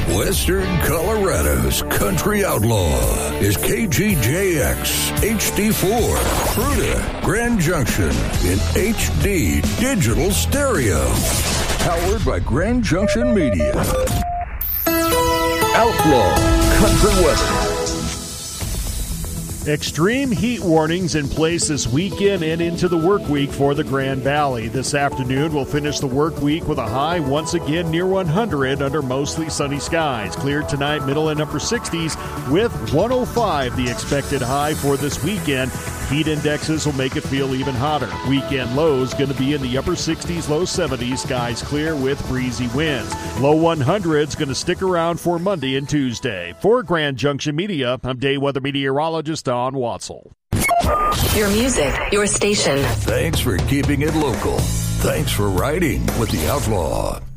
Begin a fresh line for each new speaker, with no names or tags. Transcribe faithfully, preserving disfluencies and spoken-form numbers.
Western Colorado's country outlaw is K G J X H D four, Fruita, Grand Junction in H D digital stereo. Powered by Grand Junction Media. Outlaw Country Weather.
Extreme heat warnings in place this weekend and into the work week for the Grand Valley. This afternoon, we'll finish the work week with a high once again near one hundred under mostly sunny skies. Cleared tonight, middle and upper sixties with one oh five the expected high for this weekend. Heat indexes will make it feel even hotter. Weekend lows going to be in the upper sixties, low seventies. Skies clear with breezy winds. Low one hundreds going to stick around for Monday and Tuesday. For Grand Junction Media, I'm day weather meteorologist Don Watzel.
Your music, your station.
Thanks for keeping it local. Thanks for riding with the Outlaw.